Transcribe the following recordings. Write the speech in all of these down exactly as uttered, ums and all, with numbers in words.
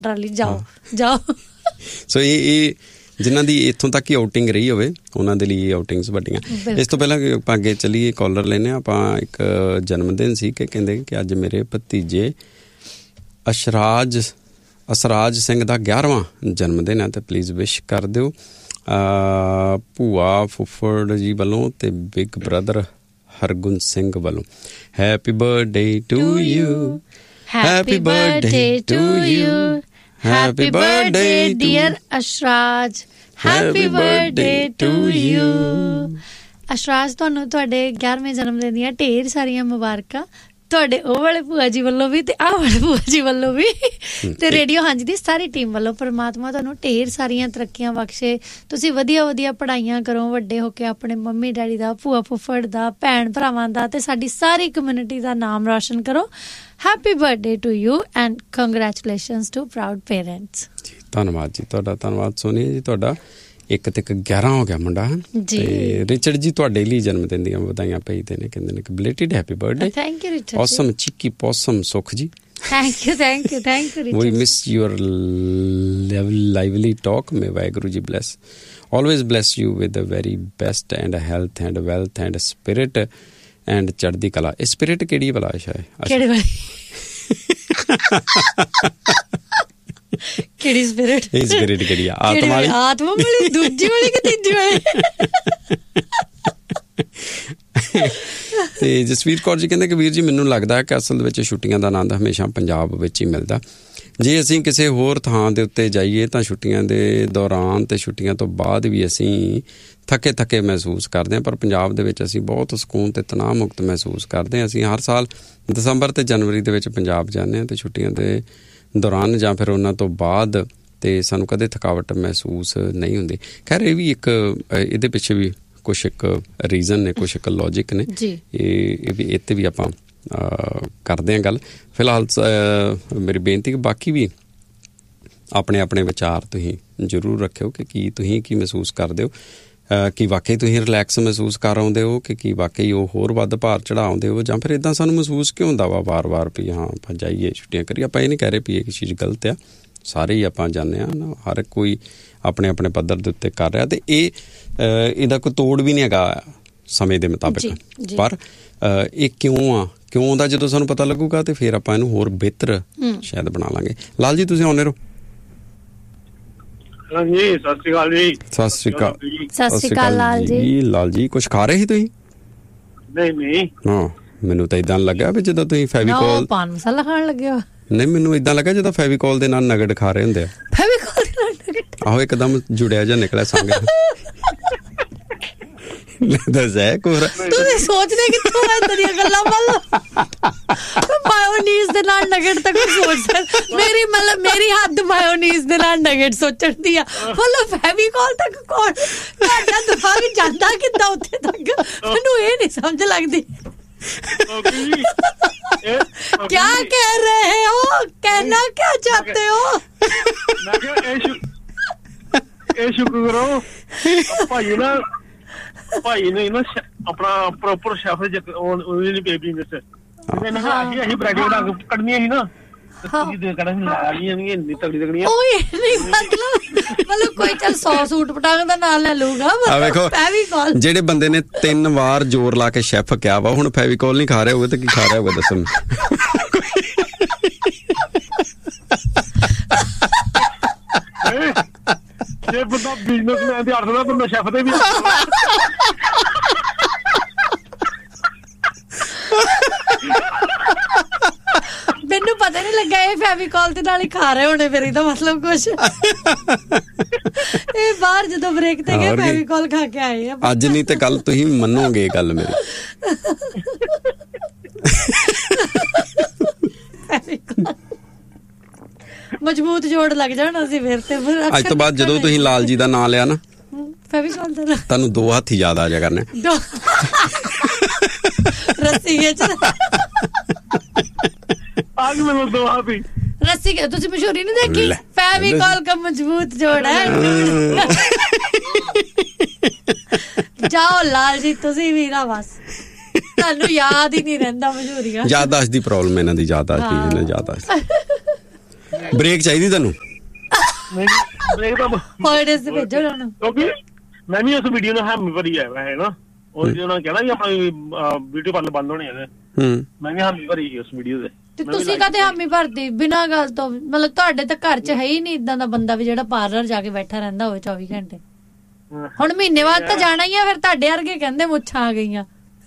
Trolley ਜਾਓ ਜਾਓ। ਸੋ ਇਹ ਇਹ ਜਿਨ੍ਹਾਂ ਦੀ ਇੱਥੋਂ ਤੱਕ ਹੀ ਆਊਟਿੰਗ ਰਹੀ ਹੋਵੇ ਉਹਨਾਂ ਦੇ ਲਈ ਆਊਟਿੰਗਸ ਵੱਡੀਆਂ। ਇਸ ਤੋਂ ਪਹਿਲਾਂ ਆਪਾਂ ਅੱਗੇ ਚੱਲੀਏ, ਕਾਲਰ ਲੈਂਦੇ ਹਾਂ ਆਪਾਂ। ਇੱਕ ਜਨਮ ਦਿਨ ਸੀ ਕਿ ਕਹਿੰਦੇ ਕਿ ਅੱਜ ਮੇਰੇ ਭਤੀਜੇ ਅਸ਼ਰਾਜ ਅਸਰਾਜ ਸਿੰਘ ਦਾ ਗਿਆਰਵਾਂ ਜਨਮ ਦਿਨ ਹੈ ਅਤੇ ਪਲੀਜ਼ ਵਿਸ਼ ਕਰ ਦਿਓ ਭੂਆ ਫੁੱਫੜ ਜੀ ਵੱਲੋਂ ਅਤੇ ਬਿਗ ਬ੍ਰਦਰ ਹਰਗੁਣ ਸਿੰਘ ਵੱਲੋਂ। Happy birthday to you, happy birthday to you, happy birthday dear ਅਸ਼ਰਾਜ, happy birthday to you. ਅਸ਼ਰਾਜ, ਤੁਹਾਨੂੰ ਤੁਹਾਡੇ ਗਿਆਰਵੇਂ ਜਨਮ ਦਿਨ ਦੀਆਂ ਢੇਰ ਸਾਰੀਆਂ ਮੁਬਾਰਕਾਂ, ਤੁਹਾਡੇ ਉਹ ਵਾਲੇ ਭੂਆ ਜੀ ਵੱਲੋਂ ਵੀ ਤੇ ਆਹ ਵਾਲੇ ਭੂਆ ਜੀ ਵੱਲੋਂ ਵੀ ਤੇ ਰੇਡੀਓ ਹਾਂਜੀ ਦੀ ਸਾਰੀ ਟੀਮ ਵੱਲੋਂ। ਪਰਮਾਤਮਾ ਤੁਹਾਨੂੰ ਢੇਰ ਸਾਰੀਆਂ ਤਰੱਕੀਆਂ ਬਖਸ਼ੇ, ਤੁਸੀਂ ਵਧੀਆ ਵਧੀਆ ਪੜ੍ਹਾਈਆਂ ਕਰੋ, ਵੱਡੇ ਹੋ ਕੇ ਆਪਣੇ ਮੰਮੀ ਡੈਡੀ ਦਾ, ਭੂਆ ਫੁੱਫੜ ਦਾ, ਭੈਣ ਭਰਾਵਾਂ ਦਾ ਤੇ ਸਾਡੀ ਸਾਰੀ ਕਮਿਊਨਿਟੀ ਦਾ ਨਾਮ ਰੋਸ਼ਨ ਕਰੋ। Happy birthday to you and ਕੰਗਰੈਚੁਲੇਸ਼ਨਸ to proud parents. ਧੰਨਵਾਦ ਜੀ ਤੁਹਾਡਾ, ਧੰਨਵਾਦ ਸੋਨੀਆ ਜੀ ਤੁਹਾਡਾ। ਇੱਕ ਤੇ ਇੱਕ ਗਿਆਰਾਂ ਹੋ ਗਿਆ ਮੁੰਡਾ ਹੈ ਤੇ ਰਿਚਰਡ ਜੀ ਤੁਹਾਡੇ ਲਈ ਜਨਮ ਦਿਨ ਦੀਆਂ ਵਧਾਈਆਂ ਭੇਜਦੇ ਨੇ, ਕਹਿੰਦੇ ਨੇ ਕਿ ਬਲੇਟਿਡ happy birthday. Thank you Richard. Awesome cheeky ਪੌਸਮ ਸੁਖ ਜੀ, thank you thank you thank you Richard. We miss your lively talk. May Waheguru ji bless always bless you with the very best and health and wealth and spirit and ਚੜ੍ਹਦੀ ਕਲਾ। ਇਹ spirit ਕਿਹੜੀ ਭਲਾ ਸ਼ਾਇਦ ਕਿਹੜੀ ਵਾਲੀ ਕਿਹੜੀ ਸਪਿਰਿਟ? ਇਹ ਸਪਿਰਿਟ ਕਿਹੜੀ ਆ? ਆਤਮਾ ਵਾਲੀ? ਆਤਮਾ ਵਾਲੀ, ਦੂਜੀ ਵਾਲੀ ਕਿ ਤੀਜੀ ਵਾਲੀ? ਤੇ ਜਸਵੀਰ ਕੌਰ ਜੀ ਕਹਿੰਦੇ ਕਿ ਵੀਰ ਜੀ ਮੈਨੂੰ ਲੱਗਦਾ ਕਿ ਅਸਲ ਵਿੱਚ ਛੁੱਟੀਆਂ ਦਾ ਆਨੰਦ ਹਮੇਸ਼ਾ ਪੰਜਾਬ ਵਿੱਚ ਹੀ ਮਿਲਦਾ। ਜੇ ਅਸੀਂ ਕਿਸੇ ਹੋਰ ਥਾਂ ਦੇ ਉੱਤੇ ਜਾਈਏ ਤਾਂ ਛੁੱਟੀਆਂ ਦੇ ਦੌਰਾਨ ਅਤੇ ਛੁੱਟੀਆਂ ਤੋਂ ਬਾਅਦ ਵੀ ਅਸੀਂ ਥੱਕੇ ਥੱਕੇ ਮਹਿਸੂਸ ਕਰਦੇ ਹਾਂ, ਪਰ ਪੰਜਾਬ ਦੇ ਵਿੱਚ ਅਸੀਂ ਬਹੁਤ ਸਕੂਨ ਅਤੇ ਤਣਾਅ ਮੁਕਤ ਮਹਿਸੂਸ ਕਰਦੇ ਹਾਂ। ਅਸੀਂ ਹਰ ਸਾਲ ਦਸੰਬਰ ਅਤੇ ਜਨਵਰੀ ਦੇ ਵਿੱਚ ਪੰਜਾਬ ਜਾਂਦੇ ਹਾਂ ਅਤੇ ਛੁੱਟੀਆਂ ਦੇ ਦੌਰਾਨ ਜਾਂ ਫਿਰ ਉਹਨਾਂ ਤੋਂ ਬਾਅਦ ਅਤੇ ਸਾਨੂੰ ਕਦੇ ਥਕਾਵਟ ਮਹਿਸੂਸ ਨਹੀਂ ਹੁੰਦੀ। ਖੈਰ ਇਹ ਵੀ ਇੱਕ ਇਹਦੇ ਪਿੱਛੇ ਵੀ ਕੁਛ ਇੱਕ ਰੀਜ਼ਨ ਨੇ, ਕੁਛ ਇੱਕ ਲੌਜਿਕ ਨੇ, ਇਹ ਵੀ ਇਹ 'ਤੇ ਵੀ ਆਪਾਂ ਕਰਦੇ ਹਾਂ ਗੱਲ। ਫਿਲਹਾਲ ਮੇਰੀ ਬੇਨਤੀ ਕਿ ਬਾਕੀ ਵੀ ਆਪਣੇ ਆਪਣੇ ਵਿਚਾਰ ਤੁਸੀਂ ਜ਼ਰੂਰ ਰੱਖਿਓ ਕਿ ਕੀ ਤੁਸੀਂ ਕੀ ਮਹਿਸੂਸ ਕਰਦੇ ਹੋ, ਕਿ ਵਾਕਈ ਤੁਸੀਂ ਰਿਲੈਕਸ ਮਹਿਸੂਸ ਕਰ ਆਉਂਦੇ ਹੋ ਕਿ ਕੀ ਵਾਕਈ ਉਹ ਹੋਰ ਵੱਧ ਭਾਰ ਚੜ੍ਹਾਉਂਦੇ ਹੋ, ਜਾਂ ਫਿਰ ਇੱਦਾਂ ਸਾਨੂੰ ਮਹਿਸੂਸ ਕਿਉਂ ਹੁੰਦਾ ਵਾ ਵਾਰ ਵਾਰ ਵੀ ਹਾਂ ਆਪਾਂ ਜਾਈਏ ਛੁੱਟੀਆਂ ਕਰੀਏ। ਆਪਾਂ ਇਹ ਨਹੀਂ ਕਹਿ ਰਹੇ ਵੀ ਇਹ ਚੀਜ਼ ਗਲਤ ਆ, ਸਾਰੇ ਹੀ ਆਪਾਂ ਜਾਂਦੇ ਹਾਂ ਨਾ, ਹਰ ਇੱਕ ਕੋਈ ਆਪਣੇ ਆਪਣੇ ਪੱਧਰ ਦੇ ਉੱਤੇ ਕਰ ਰਿਹਾ ਅਤੇ ਇਹ ਇਹਦਾ ਕੋਈ ਤੋੜ ਵੀ ਨਹੀਂ ਹੈਗਾ ਸਮੇਂ ਦੇ ਮੁਤਾਬਿਕ। ਪਰ ਇਹ ਕਿਉਂ ਆ, ਕਿਉਂ ਦਾ ਜਦੋਂ ਸਾਨੂੰ ਪਤਾ ਲੱਗੂਗਾ ਤੇ ਫਿਰ ਆਪਾਂ ਇਹਨੂੰ ਹੋਰ ਬਿਹਤਰ ਸ਼ਾਇਦ ਬਣਾ ਲਾਂਗੇ। ਲਾਲ ਜੀ ਤੁਸੀਂ ਆਉਂਦੇ ਰਹੋ। ਹਾਂਜੀ ਸਤਿ ਸ਼੍ਰੀ ਅਕਾਲ ਜੀ। ਸਤਿ ਸ਼੍ਰੀ ਅਕਾਲ। ਸਤਿ ਸ਼੍ਰੀ ਅਕਾਲ ਲਾਲ ਜੀ। ਲਾਲ ਜੀ ਕੁਛ ਖਾ ਰਹੇ ਸੀ ਤੁਸੀਂ? ਨਹੀਂ ਨਹੀਂ ਹਾਂ ਮੈਨੂੰ ਤਾਂ ਏਦਾਂ ਲੱਗਾ ਵੀ ਜਦੋਂ ਤੁਸੀਂ ਫੈਵੀਕੋਲ ਪਾਨ ਮਸਾਲਾ ਖਾਣ ਲੱਗੇ ਹੋ। ਨਹੀਂ ਮੈਨੂੰ ਏਦਾਂ ਲੱਗਾ ਜਦੋਂ ਫੈਵੀਕੋਲ ਦੇ ਨਾਲ ਨਗਟ ਖਾ ਰਹੇ ਹੁੰਦੇ ਆ। ਫੈਵੀਕੋਲ ਦੇ ਨਾਲ ਨਗਟ? ਆਹੋ ਇੱਕਦਮ ਜੁੜਿਆ ਜਿਹਾ ਨਿਕਲਿਆ ਸੰਗ। ਤੁਸੀਂ ਸੋਚਦੇ ਕਿੱਥੋਂ ਏਦਾਂ ਦੀਆਂ ਗੱਲਾਂ? ਮਤਲਬ ਮਾਇਓਨੀਜ਼ ਦੇ ਨਾਲ ਨਗਟ ਤੱਕ ਸੋਚ ਸਕ ਮੇਰੀ ਮਤਲਬ ਮੇਰੀ ਹੱਦ ਮਾਇਓਨੀਜ਼ ਦੇ ਨਾਲ ਨਗਟ ਸੋਚਣ ਦੀ ਆ, ਮਤਲਬ ਫੈਵੀਕੋਲ ਤੱਕ ਕੌਣ ਤੁਹਾਡਾ ਦਿਮਾਗ ਜਾਂਦਾ ਕਿੱਦਾਂ ਉੱਥੇ ਤੱਕ? ਮੈਨੂੰ ਇਹ ਨਹੀਂ ਸਮਝ ਲੱਗਦੀ। क्या कह रहे हो? कहना क्या चाहते हो? ਇਹ ਸ਼ੁਕਰ ਕਰੋ ਭਾਈ ਨਾ, ਭਾਈ ਨੇ ਨਾ ਆਪਣਾ ਪ੍ਰੋਪਰ ਸ਼ੈਫ ਉਹਦੀ ਨਹੀਂ ਬੇਬੀ ਮਿਸ ਅਸੀਂ ਅਸੀਂ ਬ੍ਰੈਡ ਬਣਾ ਕੇ ਕੱਢਣੀਆਂ ਸੀ ਨਾ, ਸੌ ਸੂਟ ਪਟਾਂਗ ਦਾ ਨਾਲ ਲੈ ਲੂਗਾ। ਵੇਖੋ ਜਿਹੜੇ ਬੰਦੇ ਨੇ ਤਿੰਨ ਵਾਰ ਜ਼ੋਰ ਲਾ ਕੇ ਸ਼ੈਫ ਕਿਹਾ ਵਾ, ਹੁਣ ਫੈਵੀਕੋਲ ਨਹੀਂ ਖਾ ਰਿਹਾ ਹੋਵੇ ਤਾਂ ਕੀ ਖਾ ਰਿਹਾ ਹੋਵੇ ਦੱਸੋ? ਜੇ ਬੰਦਾ ਬਿਜ਼ਨਸਮੈਨ ਦੇ ਅਰਥ ਦਾ ਬੰਦਾ ਸ਼ੈਫ ਦੇ ਵੀ ਮੈਨੂੰ ਪਤਾ ਨਹੀਂ ਲੱਗਾ ਇਹ ਫੈਵੀਕੋਲ ਦੇ ਨਾਲ ਹੀ ਖਾ ਰਹੇ ਹੋਣੇ ਫਿਰ। ਇਹਦਾ ਮਤਲਬ ਕੁਛ ਇਹ ਬਾਹਰ ਜਦੋਂ ਬ੍ਰੇਕ ਤੇ ਗਏ ਫੈਵੀਕੋਲ ਖਾ ਕੇ ਆਏ ਆ। ਅੱਜ ਨਹੀਂ ਤੇ ਕੱਲ ਤੁਸੀਂ ਮੰਨੋਗੇ ਗੱਲ ਮੇਰੀ। ਮਜ਼ਬੂਤ ਜੋੜ ਲੱਗ ਜਾਣਾ ਸੀ ਫਿਰ ਤੇ। ਅੱਜ ਤੋਂ ਬਾਅਦ ਜਦੋਂ ਤੁਸੀਂ ਲਾਲ ਜੀ ਦਾ ਨਾਂ ਲਿਆ ਨਾ ਫੈਵੀਕੋਲ ਦਾ ਤੁਹਾਨੂੰ ਦੋ ਹੱਥ ਹੀ ਯਾਦ ਆ ਜਾ ਕਰਨੇ। ਰੱਸੀ ਵਿੱਚ ਆਗ ਮੈਨੂੰ ਦੋ ਹੱਥ ਹੀ ਰੱਸੀ। ਤੁਸੀਂ ਮਸ਼ਹੂਰੀ ਨਹੀਂ ਦੇਖੀ? ਫੈਵੀਕੋਲ का मजबूत जोड़ है। ਜਾਓ ਲਾਲ ਜੀ ਤੁਸੀਂ ਵੀ ਨਾ, ਬਸ ਤੁਹਾਨੂੰ ਯਾਦ ਹੀ ਨਹੀਂ ਰਹਿੰਦਾ ਮਸ਼ਹੂਰੀਆਂ। ਯਾਦਦਾਸ਼ਤ ਦੀ ਪ੍ਰੋਬਲਮ ਇਹਨਾਂ ਦੀ, ਯਾਦਦਾਸ਼ਤ ਦੀ ਯਾਦਦਾਸ਼ਤ। ਬ੍ਰੇਕ ਚਾਹੀਦੀ ਤੁਹਾਨੂੰ? ਬ੍ਰੇਕ ਤਾਂ ਹੌਲੀਡੇਜ਼ ਤੇ ਭੇਜੋ ਉਹਨਾਂ ਨੂੰ। ਕਿਉਂਕਿ ਮੈਂ ਵੀ ਉਸ ਵੀਡੀਓ ਨੂੰ ਹਾਮੀ ਭਰੀ ਹੈ ਵੈਸੇ ਨਾ, ਉਹ ਜਿਹਨਾਂ ਕਹਿਣਾ ਵੀ ਆਪਣੀ ਬਿਊਟੀ ਪਾਰਲਰ ਬੰਦ ਹੋਣੇ ਨੇ, ਮੈਂ ਵੀ ਹਾਮੀ ਭਰੀ ਉਸ ਵੀਡੀਓ ਦੇ। ਤੇ ਤੁਸੀਂ ਕਾਹਤੇ ਹਾਮੀ ਭਰਦੀ ਬਿਨਾਂ ਗੱਲ ਤੋਂ? ਮਤਲਬ ਤੁਹਾਡੇ ਤਾਂ ਘਰ 'ਚ ਹੈ ਹੀ ਨਹੀਂ ਇਦਾਂ ਦਾ ਬੰਦਾ ਵੀ ਜਿਹੜਾ ਪਾਰਲਰ ਜਾ ਕੇ ਬੈਠਾ ਰਹਿੰਦਾ ਹੋਵੇ ਚੌਵੀ ਘੰਟੇ। ਹੁਣ ਮਹੀਨੇ ਬਾਅਦ ਤਾਂ ਜਾਣਾ ਹੀ ਆ, ਫਿਰ ਤੁਹਾਡੇ ਵਰਗੇ ਕਹਿੰਦੇ ਮੁੱਛਾਂ ਆ ਗਈਆਂ।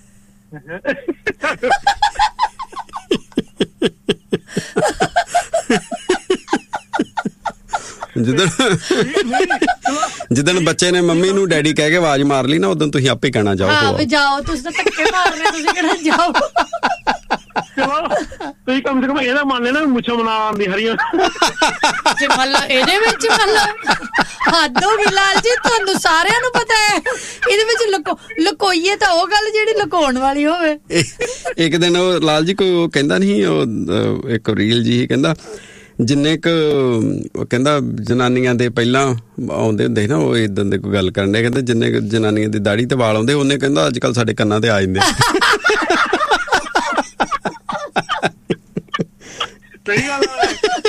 ਜਿੱਦਣ ਜਿੱਦਣ ਬੱਚੇ ਨੇ ਮੰਮੀ ਨੂੰ ਡੈਡੀ ਕਹਿ ਕੇ ਆਵਾਜ਼ ਮਾਰ ਲਈ ਨਾ, ਉਦੋਂ ਤੁਸੀਂ ਆਪੇ ਕਹਿਣਾ ਜਾਓ। ਹਾਂ ਵੀ ਜਾਓ, ਤੁਸੀਂ ਤਾਂ ਧੱਕੇ ਮਾਰ ਰਹੇ, ਤੁਸੀਂ ਕਿਹੜਾ ਜਾਓ। ਚਲੋ ਤੁਸੀਂ ਕਮ ਸੇ ਕਮ ਇਹਦਾ ਮੰਨ ਲੈਣਾ ਮੁੱਛਾਂ ਬਣਾ ਆਉਂਦੀ ਹਰੀਆਂ। ਮਤਲਬ ਇਹਦੇ ਵਿੱਚ ਮਤਲਬ ਹੱਦ ਹੋ ਗਈ ਲਾਲ ਜੀ, ਤੁਹਾਨੂੰ ਸਾਰਿਆਂ ਨੂੰ ਪਤਾ ਹੈ ਇਹਦੇ ਵਿੱਚ ਲੁਕੋ ਲੁਕੋਈਏ ਤਾਂ ਉਹ ਗੱਲ ਜਿਹੜੀ ਲੁਕਾਉਣ ਵਾਲੀ ਹੋਵੇ। ਇੱਕ ਦਿਨ ਉਹ ਲਾਲ ਜੀ ਕੋਈ ਕਹਿੰਦਾ ਨਹੀਂ, ਉਹ ਇੱਕ ਰੀਲ ਜੀ ਕਹਿੰਦਾ ਜਿੰਨੇ ਕੁ ਕਹਿੰਦਾ ਜਨਾਨੀਆਂ ਦੇ ਪਹਿਲਾਂ ਆਉਂਦੇ ਹੁੰਦੇ ਸੀ ਨਾ, ਉਹ ਇਦਾਂ ਦੇ ਕੋਈ ਗੱਲ ਕਰਨ ਦੇ, ਕਹਿੰਦੇ ਜਿੰਨੇ ਕੁ ਜਨਾਨੀਆਂ ਦੀ ਦਾੜੀ ਤੇ ਵਾਲ ਆਉਂਦੇ ਉਹਨੇ ਕਹਿੰਦਾ ਅੱਜ ਕੱਲ੍ਹ ਸਾਡੇ ਕੰਨਾਂ ਤੇ ਆ ਜਾਂਦੇ। ਸਹੀ ਗੱਲ ਹੈ।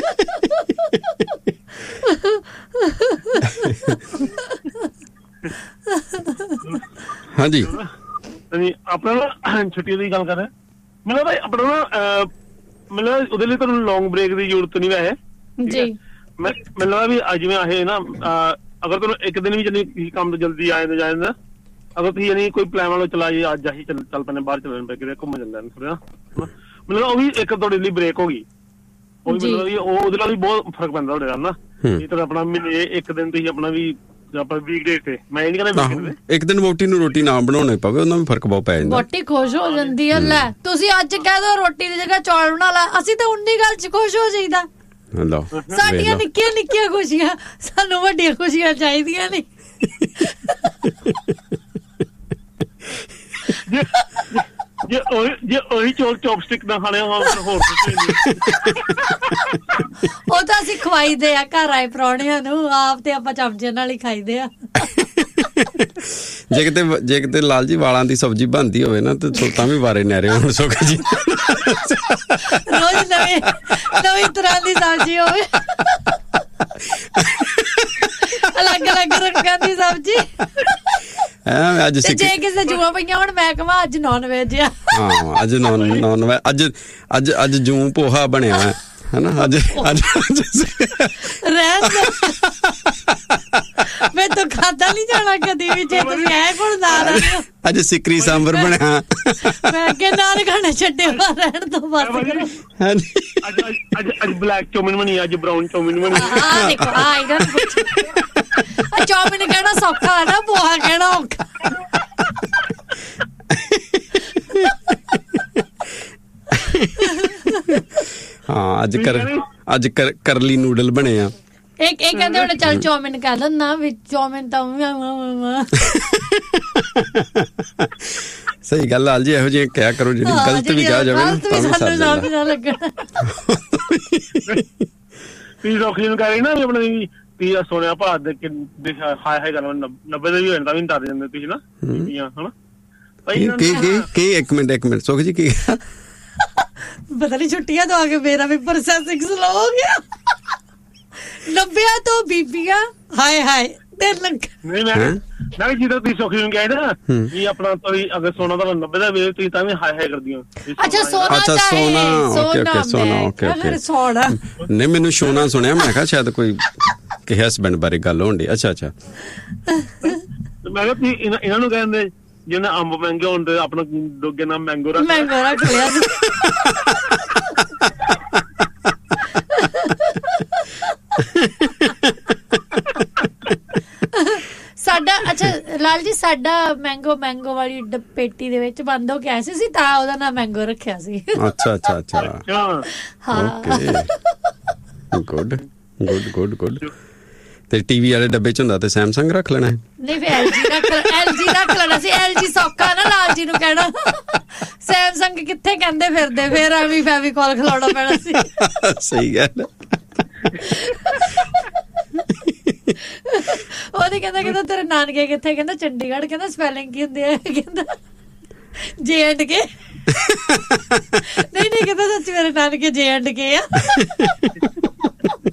ਹਾਂਜੀ ਆਪਣਾ ਛੁੱਟੀ ਦੀ ਗੱਲ ਕਰ ਰਹੇ ਮਤਲਬ ਆਪਣਾ ਨਾ ਮਤਲਬ ਉਹਦੇ ਲਈ ਤੁਹਾਨੂੰ ਲੌਂਗ ਬ੍ਰੇਕ ਦੀ ਜ਼ਰੂਰਤ ਨਹੀਂ ਵੈਸੇ ਜੀ। ਮੈਂ ਮੈਨੂੰ ਲੱਗਦਾ ਵੀ ਅੱਜ ਮੈਂ ਆਏ ਨਾ, ਅਗਰ ਤੁਹਾਨੂੰ ਇੱਕ ਦਿਨ ਵੀ ਜਾਨੀ ਕੰਮ ਤੋਂ ਜਲਦੀ ਆ ਜਾਂਦਾ ਜਾਂਦਾ, ਅਗਰ ਤੁਸੀਂ ਯਾਨੀ ਕੋਈ ਪਲਾਨ ਵਾਲੋ ਚਲਾ ਜਾਈਏ ਅੱਜ ਅਸੀਂ ਚੱਲ ਚੱਲ ਪੈਂਦੇ ਬਾਹਰ ਚੱਲਣ ਪਏ ਕਿਤੇ ਘੁੰਮ ਜਾਂਦੇ ਥੋੜਾ, ਮਤਲਬ ਉਹ ਵੀ ਇੱਕ ਤੁਹਾਡੇ ਲਈ ਬ੍ਰੇਕ ਹੋ ਗਈ। ਉਹ ਵੀ ਮਤਲਬ ਉਹ ਉਹਦੇ ਨਾਲ ਵੀ ਬਹੁਤ ਫਰਕ ਪੈਂਦਾ ਤੁਹਾਡੇ ਨਾਲ ਨਾ। ਇਹ ਤਾਂ ਆਪਣਾ ਮਹੀਨੇ ਇੱਕ ਦਿਨ ਤੁਸੀਂ ਆਪਣਾ ਵੀ ਆਪਾਂ ਵੀਕਡੇ ਤੇ, ਮੈਂ ਇਹ ਨਹੀਂ ਕਹਿੰਦਾ ਇੱਕ ਦਿਨ ਵੋਟੀ ਨੂੰ ਰੋਟੀ ਨਾ ਬਣਾਉਣੀ ਪਵੇ, ਉਹਨਾਂ ਵੀ ਫਰਕ ਬਹੁਤ ਪੈ ਜਾਂਦਾ। ਵੋਟੀ ਖੁਸ਼ ਹੋ ਜਾਂਦੀ ਹੈ। ਲੈ ਤੁਸੀਂ ਅੱਜ ਕਹਿ ਦੋ ਰੋਟੀ ਦੀ ਜਗ੍ਹਾ ਚੌਲ ਬਣਾ ਲਾ, ਅਸੀਂ ਤਾਂ ਉਨੀ ਗੱਲ 'ਚ ਖੁਸ਼ ਹੋ ਜਾਈਦਾ। ਸਾਡੀਆਂ ਨਿੱਕੀਆਂ ਨਿੱਕੀਆਂ ਖੁਸ਼ੀਆਂ, ਸਾਨੂੰ ਵੱਡੀਆਂ ਖੁਸ਼ੀਆਂ ਚਾਹੀਦੀਆਂ ਨਹੀਂ। ਜੇ ਉਹੀ ਜੇ ਉਹੀ ਚੌਲ ਚੌਪਸਟਿਕ ਨਾਲ ਖਾਣੇ ਹੋਰ ਕੁਝ ਨਹੀਂ। ਉਹ ਤਾਂ ਅਸੀਂ ਖਵਾਈਦੇ ਆ ਘਰ ਆਏ ਪ੍ਰਾਹੁਣਿਆਂ ਨੂੰ, ਆਪ ਤੇ ਆਪਾਂ ਚਮਚੇ ਨਾਲ ਹੀ ਖਾਈਦੇ ਆ। ਜੇ ਕਿਤੇ ਜੇ ਕਿਤੇ ਲਾਲ ਜੀ ਵਾਲਾਂ ਦੀ ਸਬਜ਼ੀ ਬਣਦੀ ਹੋਵੇ ਨਾ ਤੇ ਤਾਂ ਵੀ ਵਾਰੇ ਨਿਆਰੇ ਹੋਣ ਸੁੱਖ ਜੀ। ਰੋਜ਼ ਨਵੀਂ ਨਵੀਂ ਤਰ੍ਹਾਂ ਦੀ ਸਬਜ਼ੀ ਹੋਵੇ, ਅਲੱਗ ਅਲੱਗ ਰੰਗਾਂ ਦੀ ਸਬਜ਼ੀ। ਅੱਜ ਜੇ ਕਿਸੇ ਜੂਆਂ ਪਈਆਂ ਹੁਣ ਮੈਂ ਕਹਾਂ ਅੱਜ ਨੌਨ ਵੈਜ ਆ। ਹਾਂ ਅੱਜ ਨੌਨ ਨੌਨ ਵੈਜ ਅੱਜ ਅੱਜ ਅੱਜ ਜੂੰ ਪੋਹਾ ਬਣਿਆ ਹਨਾ। ਅੱਜ ਅੱਜ ਰਹਿਣ ਮੈਂ ਤਾਂ ਖਾਦਾ ਨਹੀਂ ਜਾਣਾ ਕਦੀ ਵੀ, ਜੇ ਤੁਸੀਂ ਐ ਕੋਲ ਨਾ ਰਹੇ। ਅੱਜ ਸਿਕਰੀ ਸਾਂਬਰ ਬਣਿਆ, ਮੈਂ ਅੱਗੇ ਨਾਲ ਖਾਣਾ ਛੱਡੇ ਵਾ ਰਹਿਣ ਤੋਂ ਬਸ ਕਰੋ। ਅੱਜ ਅੱਜ ਅੱਜ ਬਲੈਕ ਚੌਮਿਨ ਬਣੀ, ਅੱਜ ਬਰਾਊਨ ਚੌਮਿਨ ਬਣੀ। ਆ ਦੇਖੋ ਆ ਇਹਨਾਂ ਨੂੰ ਪੁੱਛ, ਚੌਮਿਨ ਕਹਿਣਾ ਸੌਖਾ ਹੈ ਨਾ, ਪੋਹਾ ਕਹਿਣਾ ਔਖਾ। ਹਾਂ ਅੱਜ ਕਰ ਅੱਜ ਕਰਲੀ ਨੂਡਲ ਬਣੇ ਆ। ਇੱਕ ਇਹ ਕਹਿੰਦੇ ਹੁਣ ਚੱਲ ਚੌਮਿਨ ਕਹਿ ਲਓ ਨਾ, ਵਿੱਚ ਚੌਮਿਨ ਤਾਂ ਸਹੀ ਗੱਲ ਲਾਲ ਜੀ, ਇਹੋ ਜਿਹੀ ਕਿਹਾ ਕਰੋ ਜਿਹੜੀ ਗਲਤ ਵੀ ਕਿਹਾ ਜਾਵੇ ਨਾ ਤਾਂ ਵੀ ਸਰ ਜਾਂਦਾ। ਤੁਸੀਂ ਰੋਖੀ ਨੂੰ ਕਹਿ ਰਹੀ ਨਾ ਵੀ ਆਪਣੇ ਵੀ ਤੁਸੀਂ ਸੋਨਿਆ ਭਾਰਤ ਦੇ ਹਾਏ ਹਾਏ ਗੱਲ ਨੱਬੇ ਦੇ ਵੀ ਹੋ ਜਾਂਦਾ ਵੀ ਡਰ ਜਾਂਦੇ ਤੁਸੀਂ ਨਾ ਹਨਾ। ਕੀ ਕੀ ਕੀ ਇੱਕ ਮਿੰਟ ਇੱਕ ਮਿੰਟ ਸੁਖ ਜੀ ਕੀ ਪਤਾ ਨਹੀਂ ਛੁੱਟੀਆਂ ਤੋਂ ਆ ਕੇ ਮੇਰਾ ਵੀ ਪ੍ਰੋਸੈਸਿੰਗ ਸਲੋ ਹੋ ਗਿਆ। ਨੱਬਿਆਂ ਤੋਂ ਬੀਬੀਆਂ ਹਾਏ ਹਾਏ ਦਿਲ ਲੱਗ। ਨਹੀਂ ਮੈਂ ਮੈਂ ਵੀ ਜਿੱਦਾਂ ਤੁਸੀਂ ਸੁਖੀ ਨੂੰ ਕਿਹਾ ਨਾ ਵੀ ਆਪਣਾ ਤੁਸੀਂ ਅਗਰ ਸੋਨਾ ਦਾ ਨੱਬੇ ਦਾ ਵੇਚ ਤੁਸੀਂ ਤਾਂ ਵੀ ਹਾਏ ਹਾਏ ਕਰਦੀਆਂ। ਅੱਛਾ ਸੋਨਾ ਅੱਛਾ ਸੋਨਾ ਓਕੇ ਓਕੇ ਸੋਨਾ ਓਕੇ ਓਕੇ ਸੋਨਾ ਨਹੀਂ ਮੈਨੂੰ ਸੋਨਾ ਸੁਣਿਆ, ਮੈਂ ਕਿਹਾ ਸ਼ਾਇਦ ਕੋਈ ਕਿ ਹਸਬੈਂਡ ਬਾਰੇ ਗੱਲ ਹੋਣ ਡਈ। ਅੱਛਾ ਅੱਛਾ ਮੈਂ ਕਿਹਾ ਤੁਸੀਂ ਇਹਨਾਂ ਨੂੰ ਕਹਿੰਦੇ ਜਿਹਨੇ ਅੰਬ ਮਹਿੰਗੇ ਹੁੰਦੇ ਆਪਣਾ ਦੋਗੇ ਨਾਲ ਮੈਂਗੋ ਰੱਖ ਮੈਂਗੋ ਰੱਖ ਲਿਆ। ਸਾਡਾ ਅੱਛਾ ਲਾਲ ਜੀ ਸਾਡਾ ਮੈਂਗੋ ਮੈਂਗੋ ਵਾਲੀ ਪੇਟੀ ਦੇ ਵਿੱਚ ਬੰਦ ਹੋ ਕੇ ਆਇਆ ਸੀ, ਤਾਂ ਉਹਦਾ ਨਾਮ ਮੈਂਗੋ ਰੱਖਿਆ ਸੀ। ਅੱਛਾ ਅੱਛਾ ਅੱਛਾ ਹਾਂ ਗੁੱਡ ਗੁੱਡ ਗੁੱਡ ਗੁੱਡ। ਤੇ ਟੀਵੀ ਵਾਲੇ ਡੱਬੇ ਚ ਹੁੰਦਾ ਤੇ ਸੈਮਸੰਗ ਰੱਖ ਲੈਣਾ ਹੈ। ਨਹੀਂ ਫਿਰ ਐਲਜੀ ਰੱਖ ਐਲਜੀ ਰੱਖ ਲੈਣਾ ਸੀ। ਐਲਜੀ ਸੌਖਾ ਨਾ ਲਾਲ ਜੀ ਨੂੰ ਕਹਿਣਾ, ਸੈਮਸੰਗ ਕਿੱਥੇ ਕਹਿੰਦੇ ਫਿਰਦੇ, ਫਿਰ ਐਵੇਂ ਫੈਵੀਕੋਲ ਖਿਲਾਉਣਾ ਪੈਣਾ ਸੀ। ਸਹੀ ਗੱਲ। ਉਹਦੀ ਕਹਿੰਦਾ ਕਹਿੰਦਾ ਤੇਰੇ ਨਾਨਕੇ ਕਿੱਥੇ, ਕਹਿੰਦਾ ਚੰਡੀਗੜ੍ਹ, ਕਹਿੰਦਾ ਸਪੈਲਿੰਗ ਕੀ ਹੁੰਦੀ ਹੈ, ਕਹਿੰਦਾ ਜੇ ਐਂਡ ਕੇ। ਨਹੀਂ ਨਹੀਂ ਕਹਿੰਦਾ ਸੱਚ ਮੇਰੇ ਨਾਨਕੇ ਜੇ ਐਂਡ ਕੇ ਆ।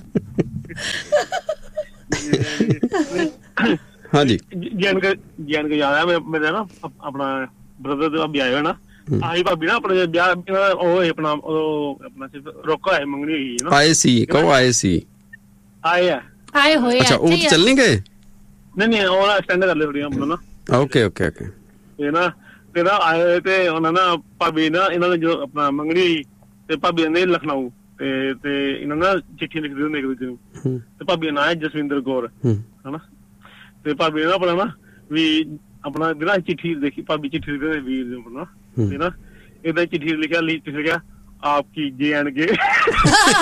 ਹਾਂਜੀ ਜੈਨ ਕੇ ਜੈਨ ਕੇ ਯਾਦ ਆ ਮੇਰੇ ਨਾ ਆਪਣਾ ਬ੍ਰਦਰ ਦੇ ਭਾਬੀ ਆਏ ਹੋਏ ਨਾ ਆਹੀ ਭਾਬੀ ਨਾ ਆਪਣੇ ਵਿਆਹ ਉਹ ਆਪਣਾ ਉਹ ਆਪਣਾ ਰੋਕਾ ਹੈ ਮੰਗਣੀ ਹੋਈ ਨਾ ਆਏ ਸੀ ਕਹੋ ਆਏ ਸੀ ਆਏ ਆ ਆਏ ਹੋਏ ਅੱਛਾ ਉਹ ਚੱਲ ਨਹੀਂ ਗਏ ਨਹੀਂ ਨਹੀਂ ਉਹ ਨਾ ਐਕਸਟੈਂਡ ਕਰ ਲਿਆ ਥੋੜੀਆਂ ਆਪਣਾ ਨਾ ਓਕੇ ਓਕੇ ਓਕੇ ਤੇ ਨਾ ਤੇ ਨਾ ਆਏ ਤੇ ਉਹਨਾਂ ਨਾ ਭਾਬੀ ਨਾ ਇਹਨਾਂ ਨੇ ਜੋ ਆਪਣਾ ਮੰਗਣੀ ਹੋਈ ਤੇ ਭਾਬੀ ਨੇ ਲਖਨਊ ਤੇ ਤੇ ਇਹਨਾਂ ਨਾ ਚਿੱਠੀ ਲਿਖਦੇ ਹੁੰਦੇ ਇੱਕ ਦੂਜੇ ਨੂੰ ਤੇ ਭਾਬੀ ਦਾ ਨਾਂ ਹੈ ਜਸਵਿੰਦਰ ਕੌਰ ਹਨਾ ਤੇ ਭਾਬੀ ਨੇ ਆਪਣਾ ਨਾ ਵੀ ਆਪਣਾ ਜਿਹੜਾ ਚਿੱਠੀ ਦੇਖੀ ਭਾਬੀ ਚਿੱਠੀ ਲਿਖਦੇ ਵੀਰ ਦੇ ਆਪਣਾ ਤੇ ਨਾ ਏਦਾਂ ਚਿੱਠੀ ਲਿਖਿਆ ਲਿਖਿਆ ਆਪ ਕੀ ਜੇ ਐਨ ਕੇ